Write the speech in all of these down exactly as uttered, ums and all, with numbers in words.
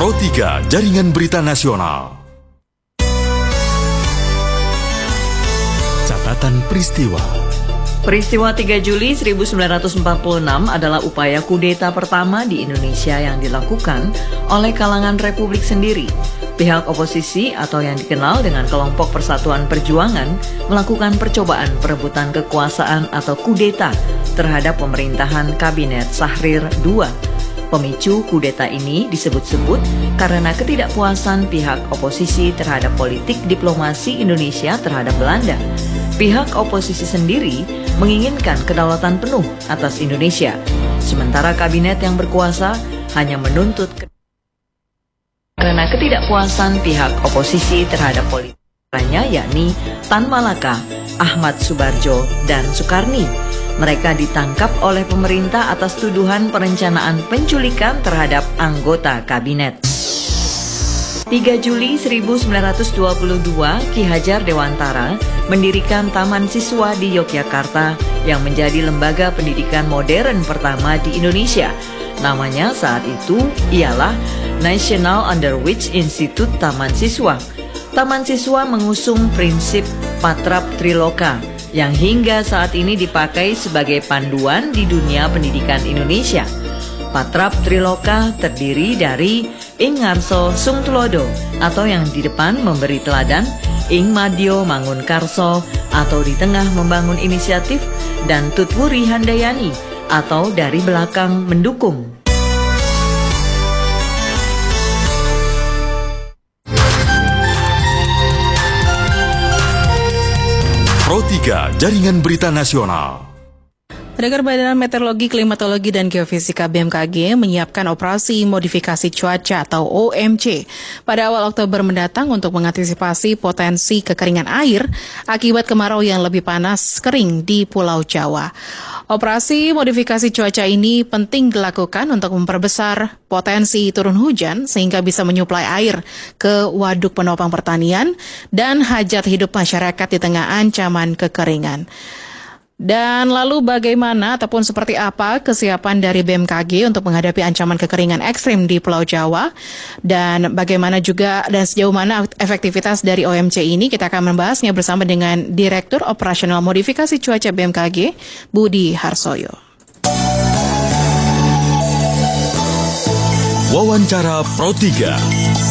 Pro tiga Jaringan Berita Nasional. Catatan peristiwa. Peristiwa tiga Juli seribu sembilan ratus empat puluh enam adalah upaya kudeta pertama di Indonesia yang dilakukan oleh kalangan Republik sendiri. Pihak oposisi atau yang dikenal dengan Kelompok Persatuan Perjuangan melakukan percobaan perebutan kekuasaan atau kudeta terhadap pemerintahan Kabinet Syahrir kedua. Pemicu kudeta ini disebut-sebut karena ketidakpuasan pihak oposisi terhadap politik diplomasi Indonesia terhadap Belanda. Pihak oposisi sendiri menginginkan kedaulatan penuh atas Indonesia, sementara kabinet yang berkuasa hanya menuntut ke- karena ketidakpuasan pihak oposisi terhadap politik, yakni Tan Malaka, Ahmad Subarjo, dan Sukarni. Mereka ditangkap oleh pemerintah atas tuduhan perencanaan penculikan terhadap anggota kabinet. tiga Juli seribu sembilan ratus dua puluh dua, Ki Hajar Dewantara mendirikan Taman Siswa di Yogyakarta yang menjadi lembaga pendidikan modern pertama di Indonesia. Namanya saat itu ialah National Underwich Institute Taman Siswa. Taman Siswa mengusung prinsip Patrap Triloka yang hingga saat ini dipakai sebagai panduan di dunia pendidikan Indonesia. Patrap Triloka terdiri dari Ing Ngarso Sung Tulodo atau yang di depan memberi teladan, Ing Madyo Mangun Karso atau di tengah membangun inisiatif, dan Tutwuri Handayani atau dari belakang mendukung. Pro tiga Jaringan Berita Nasional. Pendengar, Badan Meteorologi, Klimatologi, dan Geofisika B M K G menyiapkan operasi modifikasi cuaca atau O M C pada awal Oktober mendatang untuk mengantisipasi potensi kekeringan air akibat kemarau yang lebih panas kering di Pulau Jawa. Operasi modifikasi cuaca ini penting dilakukan untuk memperbesar potensi turun hujan sehingga bisa menyuplai air ke waduk penopang pertanian dan hajat hidup masyarakat di tengah ancaman kekeringan. Dan lalu bagaimana ataupun seperti apa kesiapan dari B M K G untuk menghadapi ancaman kekeringan ekstrim di Pulau Jawa, dan bagaimana juga dan sejauh mana efektivitas dari O M C ini, kita akan membahasnya bersama dengan Direktur Operasional Modifikasi Cuaca B M K G, Budi Harsoyo. Wawancara Pro tiga.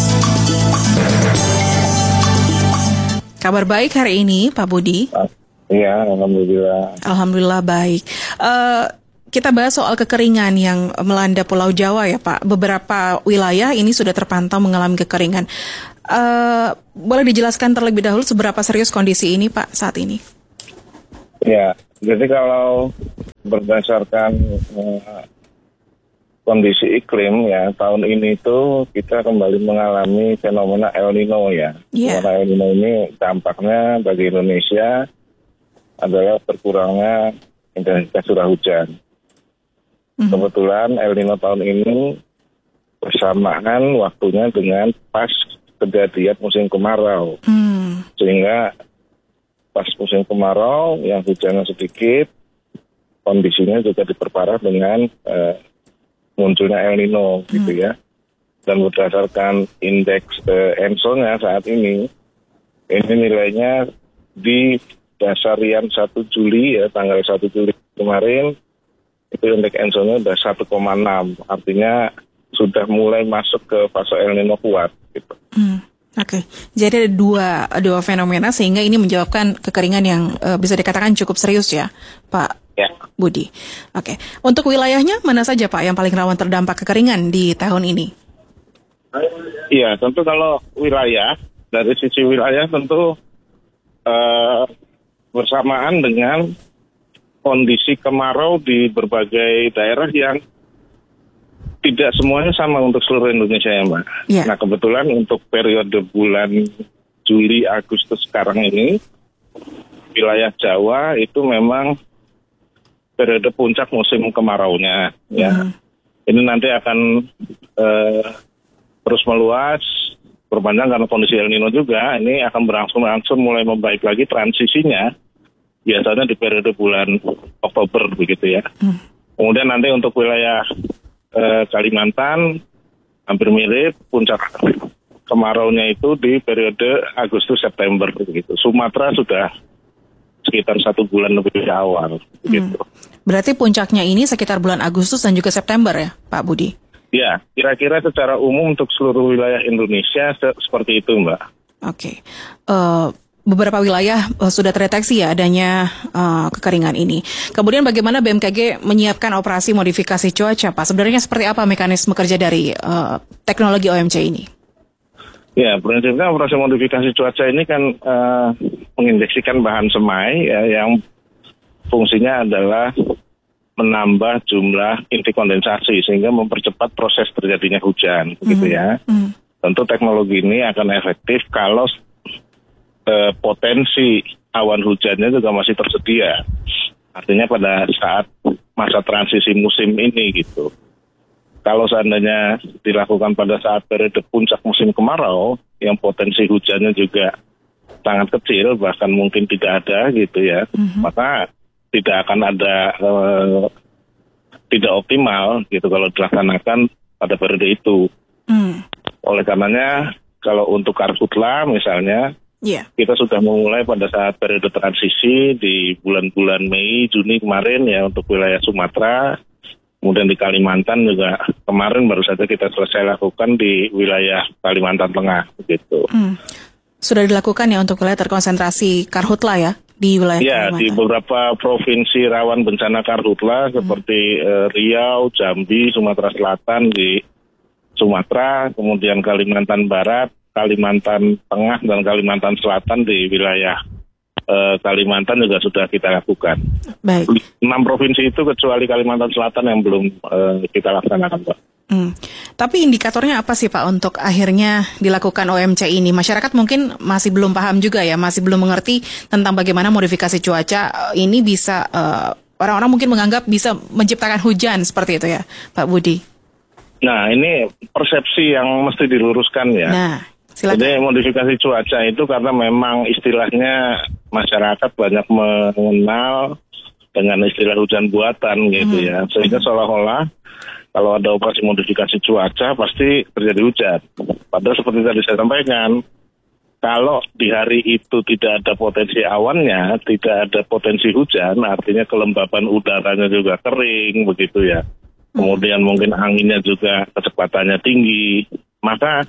Kabar baik hari ini, Pak Budi? Iya, alhamdulillah. Alhamdulillah baik. Uh, kita bahas soal kekeringan yang melanda Pulau Jawa ya Pak. Beberapa wilayah ini sudah terpantau mengalami kekeringan. Uh, boleh dijelaskan terlebih dahulu seberapa serius kondisi ini Pak saat ini? Ya, jadi kalau berdasarkan uh, kondisi iklim ya, tahun ini tuh kita kembali mengalami fenomena El Nino ya. Yeah. Fenomena El Nino ini dampaknya bagi Indonesia adalah berkurangnya intensitas curah hujan. Mm-hmm. Kebetulan El Nino tahun ini bersamaan waktunya dengan pas kejadian musim kemarau. Mm. Sehingga pas musim kemarau yang hujannya sedikit, kondisinya juga diperparah dengan uh, munculnya El Nino, mm. gitu ya. Dan berdasarkan indeks uh, ENSO-nya saat ini, ini nilainya di dasarian satu Juli ya, tanggal satu Juli kemarin itu indeks ENSO-nya udah satu koma enam, artinya sudah mulai masuk ke fase El Nino kuat gitu. Hmm, Oke, okay. Jadi ada dua dua fenomena sehingga ini menyebabkan kekeringan yang uh, bisa dikatakan cukup serius ya, Pak ya. Budi. Oke, okay. Untuk wilayahnya mana saja Pak yang paling rawan terdampak kekeringan di tahun ini? Iya, tentu kalau wilayah, dari sisi wilayah tentu uh, bersamaan dengan kondisi kemarau di berbagai daerah yang tidak semuanya sama untuk seluruh Indonesia ya Mbak. Yeah. Nah kebetulan untuk periode bulan Juli Agustus sekarang ini, wilayah Jawa itu memang periode puncak musim kemaraunya. Mm. Ya, ini nanti akan uh, terus meluas, berpanjang karena kondisi El Nino juga. Ini akan berangsur-angsur mulai membaik lagi transisinya. Biasanya di periode bulan Oktober begitu ya. Hmm. Kemudian nanti untuk wilayah eh, Kalimantan hampir mirip. Puncak kemaraunya itu di periode Agustus September begitu. Sumatera sudah sekitar satu bulan lebih awal. Begitu. Hmm. Berarti puncaknya ini sekitar bulan Agustus dan juga September ya, Pak Budi? Ya, kira-kira secara umum untuk seluruh wilayah Indonesia se- seperti itu, Mbak. Oke. Okay. Uh, beberapa wilayah uh, sudah terdeteksi ya adanya uh, kekeringan ini. Kemudian bagaimana B M K G menyiapkan operasi modifikasi cuaca, Pak? Sebenarnya seperti apa mekanisme kerja dari uh, teknologi O M C ini? Ya, prinsipnya operasi modifikasi cuaca ini kan uh, menginjeksikan bahan semai ya, yang fungsinya adalah menambah jumlah inti kondensasi sehingga mempercepat proses terjadinya hujan, begitu ya. Mm. Tentu teknologi ini akan efektif kalau uh, potensi awan hujannya juga masih tersedia. Artinya pada saat masa transisi musim ini gitu. Kalau seandainya dilakukan pada saat periode puncak musim kemarau, yang potensi hujannya juga sangat kecil, bahkan mungkin tidak ada gitu ya, mm-hmm. maka tidak akan ada, uh, tidak optimal gitu kalau dilaksanakan pada periode itu. Mm. Oleh karenanya, kalau untuk karhutla misalnya, yeah. kita sudah memulai pada saat periode transisi di bulan-bulan Mei, Juni kemarin ya untuk wilayah Sumatera. Kemudian di Kalimantan juga kemarin baru saja kita selesai lakukan di wilayah Kalimantan Tengah, begitu. Hmm. Sudah dilakukan ya untuk wilayah terkonsentrasi karhutla ya di wilayah ya, Kalimantan? Ya, di beberapa provinsi rawan bencana karhutla hmm. seperti uh, Riau, Jambi, Sumatera Selatan di Sumatera, kemudian Kalimantan Barat, Kalimantan Tengah, dan Kalimantan Selatan di wilayah Kalimantan juga sudah kita lakukan. Baik. Enam provinsi itu kecuali Kalimantan Selatan yang belum uh, kita laksanakan, Pak. Hmm. Tapi indikatornya apa sih, Pak, untuk akhirnya dilakukan O M C ini? Masyarakat mungkin masih belum paham juga ya, masih belum mengerti tentang bagaimana modifikasi cuaca ini bisa, uh, orang-orang mungkin menganggap bisa menciptakan hujan seperti itu ya, Pak Budi. Nah, ini persepsi yang mesti diluruskan ya. Nah. Silakan. Jadi modifikasi cuaca itu karena memang istilahnya masyarakat banyak mengenal dengan istilah hujan buatan gitu hmm. ya. Sehingga seolah-olah kalau ada operasi modifikasi cuaca pasti terjadi hujan. Padahal seperti tadi saya sampaikan, kalau di hari itu tidak ada potensi awannya, tidak ada potensi hujan, artinya kelembapan udaranya juga kering begitu ya. Kemudian mungkin anginnya juga kecepatannya tinggi. Maka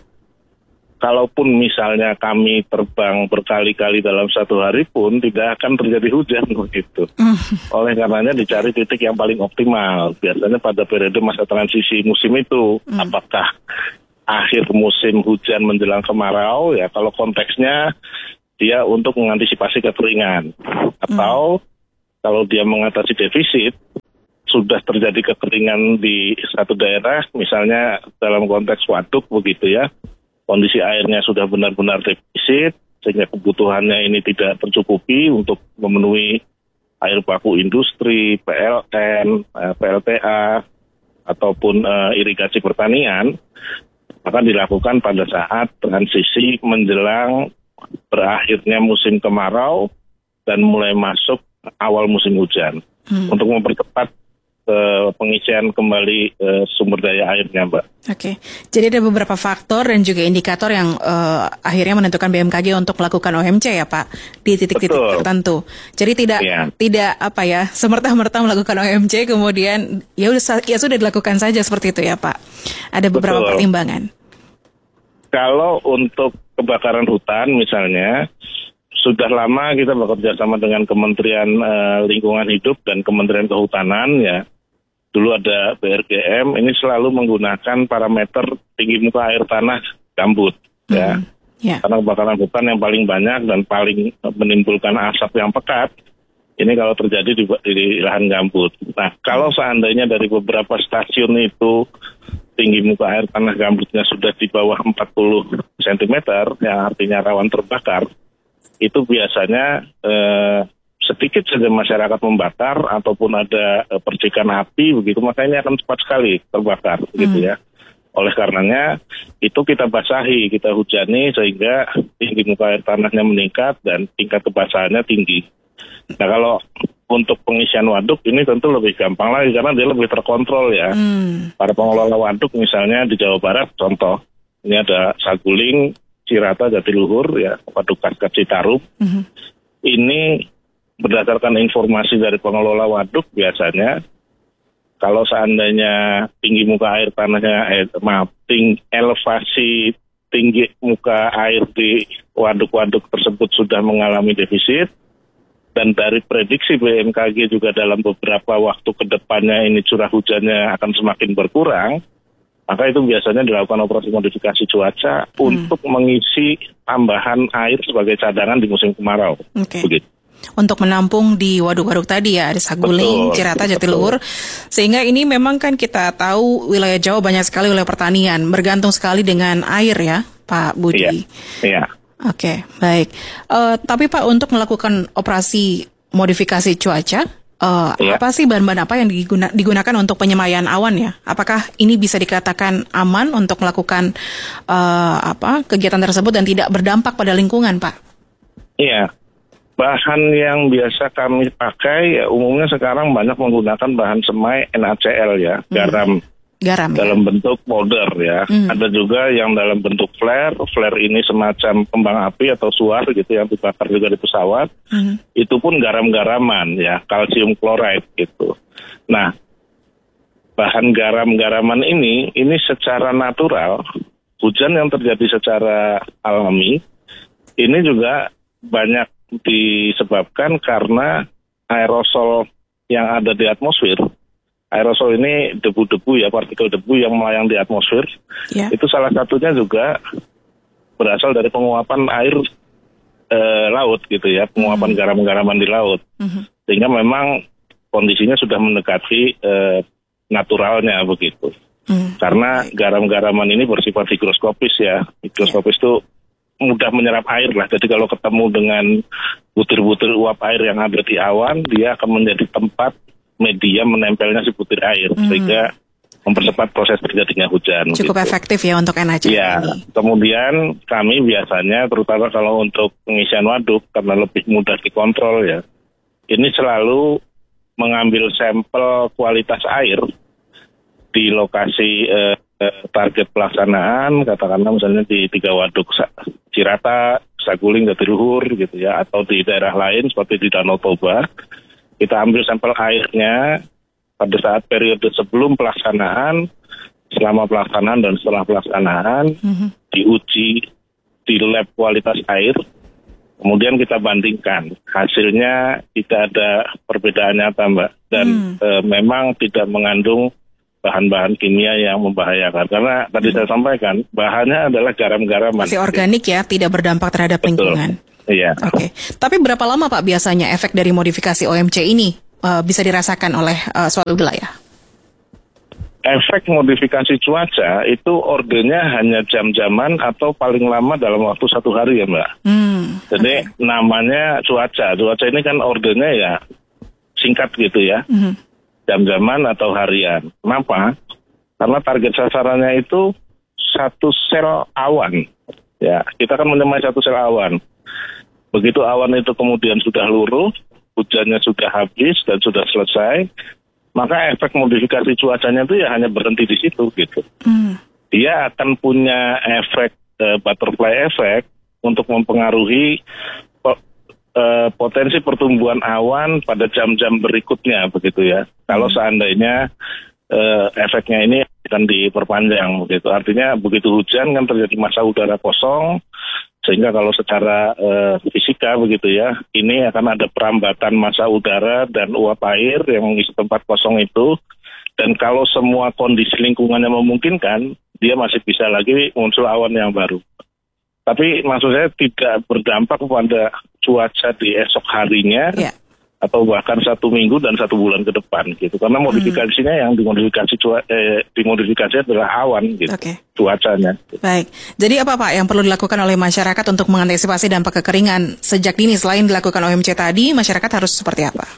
kalaupun misalnya kami terbang berkali-kali dalam satu hari pun tidak akan terjadi hujan begitu. Oleh karenanya dicari titik yang paling optimal. Biasanya pada periode masa transisi musim itu, mm. apakah akhir musim hujan menjelang kemarau ya, kalau konteksnya dia untuk mengantisipasi kekeringan. Atau mm. kalau dia mengatasi defisit, sudah terjadi kekeringan di satu daerah, misalnya dalam konteks waduk begitu ya, kondisi airnya sudah benar-benar defisit, sehingga kebutuhannya ini tidak tercukupi untuk memenuhi air baku industri, P L N, P L T A, ataupun uh, irigasi pertanian, maka dilakukan pada saat transisi menjelang berakhirnya musim kemarau dan mulai masuk awal musim hujan. Hmm. Untuk mempercepat Uh, pengisian kembali uh, sumber daya airnya, Mbak. Oke, okay. Jadi ada beberapa faktor dan juga indikator yang uh, akhirnya menentukan B M K G untuk melakukan O M C ya, Pak, di titik-titik Betul. tertentu. Jadi tidak yeah. tidak apa ya, semerta-merta melakukan O M C kemudian ya udah ya sudah dilakukan saja seperti itu ya, Pak. Ada beberapa Betul. pertimbangan. Kalau untuk kebakaran hutan misalnya, sudah lama kita bekerja sama dengan Kementerian uh, Lingkungan Hidup dan Kementerian Kehutanan ya. Dulu ada B R G M, ini selalu menggunakan parameter tinggi muka air tanah gambut hmm. ya. Yeah. Karena kebakaran hutan yang paling banyak dan paling menimbulkan asap yang pekat, ini kalau terjadi di, di lahan gambut. Nah, kalau seandainya dari beberapa stasiun itu tinggi muka air tanah gambutnya sudah di bawah empat puluh sentimeter, yang artinya rawan terbakar, itu biasanya eh, sedikit saja masyarakat membakar ataupun ada eh, percikan api begitu, maka ini akan cepat sekali terbakar hmm. gitu ya. Oleh karenanya itu kita basahi, kita hujani sehingga tinggi muka air tanahnya meningkat dan tingkat kebasahannya tinggi. Nah, kalau untuk pengisian waduk ini tentu lebih gampang lagi karena dia lebih terkontrol ya. Hmm. Para pengelola waduk misalnya di Jawa Barat contoh, ini ada Saguling, Cirata, Jatiluhur ya, Waduk Kaskad Citarum. Hmm. Ini berdasarkan informasi dari pengelola waduk biasanya kalau seandainya tinggi muka air tanahnya, eh, maaf, ting, elevasi tinggi muka air di waduk-waduk tersebut sudah mengalami defisit, dan dari prediksi B M K G juga dalam beberapa waktu ke depannya ini curah hujannya akan semakin berkurang, maka itu biasanya dilakukan operasi modifikasi cuaca hmm. untuk mengisi tambahan air sebagai cadangan di musim kemarau. Okay. Begitu. Untuk menampung di waduk-waduk tadi ya, di Saguling, betul, Cirata, Jatiluhur. Sehingga ini memang kan kita tahu wilayah Jawa banyak sekali wilayah pertanian, bergantung sekali dengan air ya, Pak Budi. Iya, iya. Oke, baik. Uh, tapi Pak, untuk melakukan operasi modifikasi cuaca, uh, iya. apa sih bahan-bahan apa yang diguna, digunakan untuk penyemayan awan ya? Apakah ini bisa dikatakan aman untuk melakukan uh, apa kegiatan tersebut dan tidak berdampak pada lingkungan, Pak? Iya. Bahan yang biasa kami pakai ya, umumnya sekarang banyak menggunakan bahan semai N A C L ya, hmm. garam. Garam ya? Dalam bentuk powder ya. Hmm. Ada juga yang dalam bentuk flare. Flare ini semacam kembang api atau suar gitu yang dibakar juga di pesawat. Hmm. Itu pun garam-garaman ya, kalsium chloride gitu. Nah, bahan garam-garaman ini, ini secara natural, hujan yang terjadi secara alami, ini juga banyak disebabkan karena aerosol yang ada di atmosfer. Aerosol ini debu-debu ya, partikel debu yang melayang di atmosfer. Yeah. Itu salah satunya juga berasal dari penguapan air e, laut gitu ya, penguapan mm-hmm. garam-garaman di laut. Mm-hmm. Sehingga memang kondisinya sudah mendekati e, naturalnya begitu. Mm-hmm. Karena garam-garaman ini bersifat higroskopis ya. Higroskopis itu yeah. mudah menyerap air lah. Jadi kalau ketemu dengan butir-butir uap air yang ada di awan, dia akan menjadi tempat media menempelnya si butir air, hmm. sehingga mempercepat proses terjadinya hujan. Cukup gitu. Efektif ya untuk N A C L ya, ini. Kemudian kami biasanya, terutama kalau untuk pengisian waduk, karena lebih mudah dikontrol ya, ini selalu mengambil sampel kualitas air di lokasi eh, target pelaksanaan, katakanlah misalnya di tiga waduk Cirata, Saguling, Jatiluhur gitu ya, atau di daerah lain seperti di Danau Toba, kita ambil sampel airnya pada saat periode sebelum pelaksanaan, selama pelaksanaan dan setelah pelaksanaan, mm-hmm. diuji di lab kualitas air, kemudian kita bandingkan hasilnya tidak ada perbedaan nyata Mbak, dan mm. e, memang tidak mengandung bahan-bahan kimia yang membahayakan. Karena tadi saya sampaikan, bahannya adalah garam-garaman. Masih organik ya, tidak berdampak terhadap Betul. lingkungan. Iya. Oke. Okay. Tapi berapa lama Pak biasanya efek dari modifikasi O M C ini uh, bisa dirasakan oleh uh, suatu wilayah? Efek modifikasi cuaca itu ordernya hanya jam-jaman atau paling lama dalam waktu satu hari ya Mbak. Hmm, Jadi okay. namanya cuaca. Cuaca ini kan ordernya ya singkat gitu ya. Hmm. Jam-jaman atau harian. Kenapa? Karena target sasarannya itu satu sel awan. Ya, kita kan menyemai satu sel awan. Begitu awan itu kemudian sudah luruh, hujannya sudah habis dan sudah selesai, maka efek modifikasi cuacanya itu ya hanya berhenti di situ gitu. Hmm. Dia akan punya efek uh, butterfly effect untuk mempengaruhi Uh, potensi pertumbuhan awan pada jam-jam berikutnya begitu ya. Kalau seandainya uh, efeknya ini akan diperpanjang begitu. Artinya begitu hujan kan terjadi massa udara kosong, sehingga kalau secara uh, fisika begitu ya, ini akan ada perambatan massa udara dan uap air yang mengisi tempat kosong itu. Dan kalau semua kondisi lingkungannya memungkinkan, dia masih bisa lagi muncul awan yang baru. Tapi maksud saya tidak berdampak pada cuaca di esok harinya, yeah. atau bahkan satu minggu dan satu bulan ke depan gitu. Karena modifikasinya hmm. yang dimodifikasi cua, eh, dimodifikasi adalah awan gitu, okay. cuacanya. Baik. Jadi apa Pak yang perlu dilakukan oleh masyarakat untuk mengantisipasi dampak kekeringan sejak dini? Selain dilakukan O M C tadi, masyarakat harus seperti apa?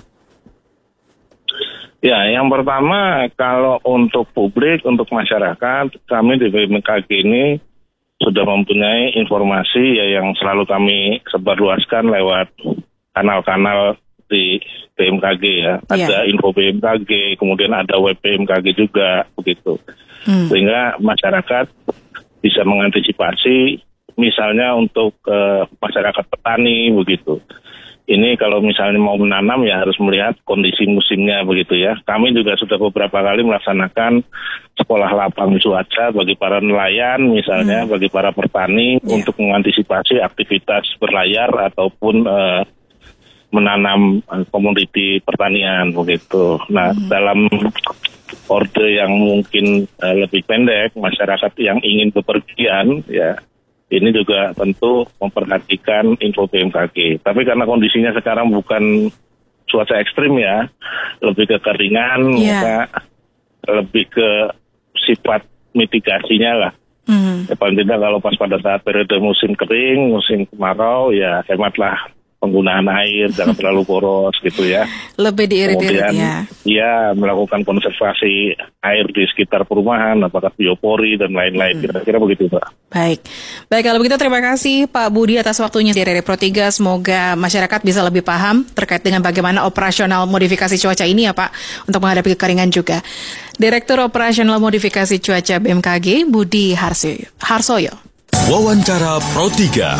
Ya, yang pertama kalau untuk publik, untuk masyarakat, kami di B M K G ini sudah mempunyai informasi ya yang selalu kami sebarluaskan lewat kanal-kanal di B M K G ya. Ada Yeah. info B M K G, kemudian ada web B M K G juga begitu. Hmm. Sehingga masyarakat bisa mengantisipasi, misalnya untuk uh, masyarakat petani begitu. Ini kalau misalnya mau menanam ya harus melihat kondisi musimnya begitu ya. Kami juga sudah beberapa kali melaksanakan sekolah lapang cuaca bagi para nelayan misalnya, hmm. bagi para petani yeah. untuk mengantisipasi aktivitas berlayar ataupun uh, menanam uh, komoditi pertanian begitu. Nah, hmm. dalam orde yang mungkin uh, lebih pendek, masyarakat yang ingin bepergian ya, ini juga tentu memperhatikan info B M K G. Tapi karena kondisinya sekarang bukan cuaca ekstrim ya, lebih ke keringan, yeah. maka lebih ke sifat mitigasinya lah. Mm. Ya, paling tidak kalau pas pada saat periode musim kering, musim kemarau, ya hematlah penggunaan air, jangan terlalu boros gitu ya. Lebih diirit-irit ya. Ya, melakukan konservasi air di sekitar perumahan, apakah biopori dan lain-lain. Hmm. Kira-kira begitu, Pak. Baik. Baik, kalau begitu terima kasih Pak Budi atas waktunya di R R I Pro tiga. Semoga masyarakat bisa lebih paham terkait dengan bagaimana operasional modifikasi cuaca ini ya Pak, untuk menghadapi kekeringan juga. Direktur Operasional Modifikasi Cuaca B M K G, Budi Harsoyo. Wawancara Pro tiga.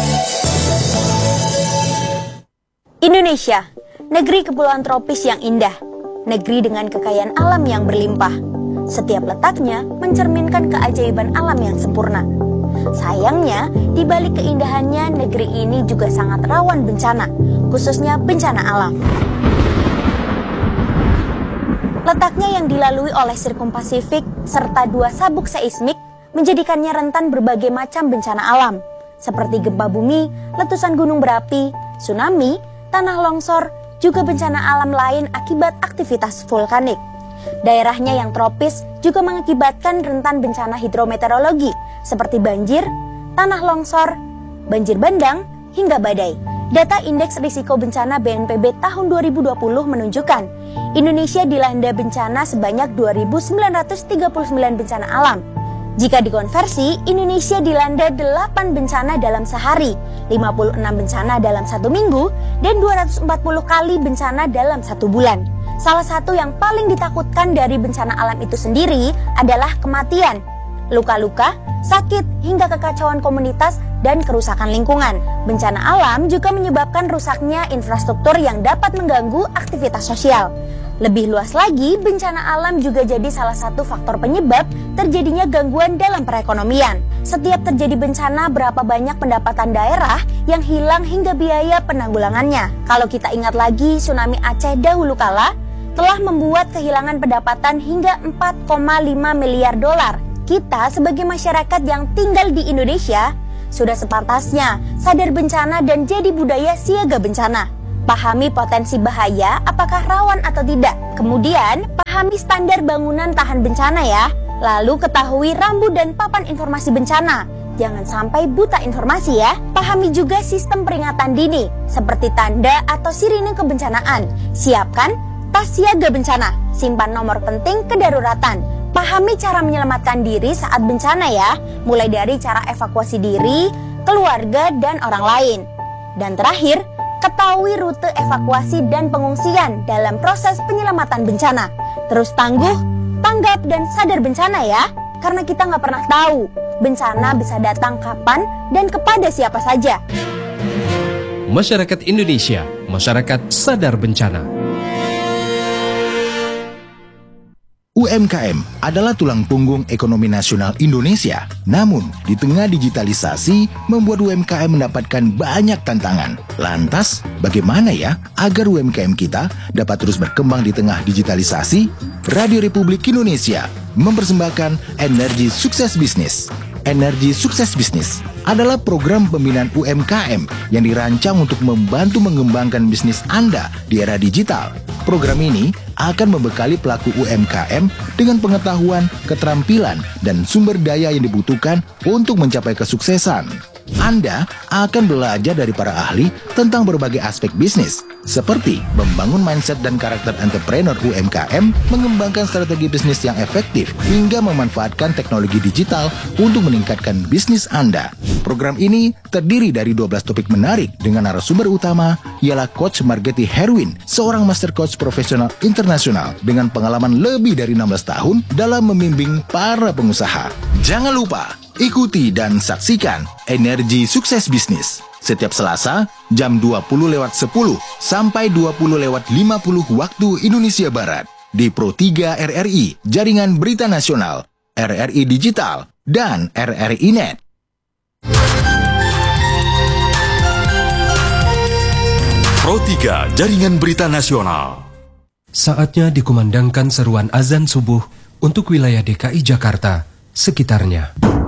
Indonesia, negeri kepulauan tropis yang indah, negeri dengan kekayaan alam yang berlimpah. Setiap letaknya mencerminkan keajaiban alam yang sempurna. Sayangnya, di balik keindahannya, negeri ini juga sangat rawan bencana, khususnya bencana alam. Letaknya yang dilalui oleh Sirkum Pasifik serta dua sabuk seismik menjadikannya rentan berbagai macam bencana alam, seperti gempa bumi, letusan gunung berapi, tsunami, tanah longsor, juga bencana alam lain akibat aktivitas vulkanik. Daerahnya yang tropis juga mengakibatkan rentan bencana hidrometeorologi seperti banjir, tanah longsor, banjir bandang, hingga badai. Data Indeks Risiko Bencana B N P B tahun dua ribu dua puluh menunjukkan Indonesia dilanda bencana sebanyak dua ribu sembilan ratus tiga puluh sembilan bencana alam. Jika dikonversi, Indonesia dilanda delapan bencana dalam sehari, lima puluh enam bencana dalam satu minggu, dan dua ratus empat puluh kali bencana dalam satu bulan. Salah satu yang paling ditakutkan dari bencana alam itu sendiri adalah kematian, luka-luka, sakit, hingga kekacauan komunitas dan kerusakan lingkungan. Bencana alam juga menyebabkan rusaknya infrastruktur yang dapat mengganggu aktivitas sosial. Lebih luas lagi, bencana alam juga jadi salah satu faktor penyebab terjadinya gangguan dalam perekonomian. Setiap terjadi bencana, berapa banyak pendapatan daerah yang hilang hingga biaya penanggulangannya. Kalau kita ingat lagi, tsunami Aceh dahulu kala telah membuat kehilangan pendapatan hingga empat koma lima miliar dolar. Kita sebagai masyarakat yang tinggal di Indonesia sudah sepantasnya sadar bencana dan jadi budaya siaga bencana. Pahami potensi bahaya, apakah rawan atau tidak. Kemudian, pahami standar bangunan tahan bencana ya. Lalu ketahui rambu dan papan informasi bencana. Jangan sampai buta informasi ya. Pahami juga sistem peringatan dini, seperti tanda atau sirine kebencanaan. Siapkan tas siaga bencana. Simpan nomor penting kedaruratan. Pahami cara menyelamatkan diri saat bencana ya. Mulai dari cara evakuasi diri, keluarga, dan orang lain. Dan terakhir, ketahui rute evakuasi dan pengungsian dalam proses penyelamatan bencana. Terus tangguh, tanggap, dan sadar bencana ya. Karena kita nggak pernah tahu bencana bisa datang kapan dan kepada siapa saja. Masyarakat Indonesia, masyarakat sadar bencana. U M K M adalah tulang punggung ekonomi nasional Indonesia. Namun, di tengah digitalisasi, membuat U M K M mendapatkan banyak tantangan. Lantas, bagaimana ya agar U M K M kita dapat terus berkembang di tengah digitalisasi? Radio Republik Indonesia mempersembahkan Energi Sukses Bisnis. Energi Sukses Bisnis adalah program pembinaan U M K M yang dirancang untuk membantu mengembangkan bisnis Anda di era digital. Program ini akan membekali pelaku U M K M dengan pengetahuan, keterampilan, dan sumber daya yang dibutuhkan untuk mencapai kesuksesan. Anda akan belajar dari para ahli tentang berbagai aspek bisnis, seperti membangun mindset dan karakter entrepreneur U M K M, mengembangkan strategi bisnis yang efektif, hingga memanfaatkan teknologi digital untuk meningkatkan bisnis Anda. Program ini terdiri dari dua belas topik menarik dengan narasumber utama ialah Coach Margeti Herwin, seorang master coach profesional internasional dengan pengalaman lebih dari enam belas tahun dalam membimbing para pengusaha. Jangan lupa ikuti dan saksikan Energi Sukses Bisnis setiap Selasa jam dua puluh lewat sepuluh sampai dua puluh lewat lima puluh waktu Indonesia Barat di Pro tiga R R I, Jaringan Berita Nasional, R R I Digital, dan R R I Net. Pro tiga Jaringan Berita Nasional. Saatnya dikumandangkan seruan azan subuh untuk wilayah D K I Jakarta sekitarnya.